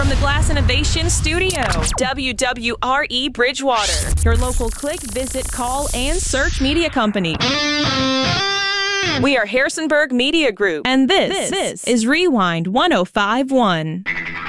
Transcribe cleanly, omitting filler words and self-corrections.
from the Glass Innovation Studio, WWRE Bridgewater, your local click, visit, call, and search media company. We are Harrisonburg Media Group, and this is Rewind 1051.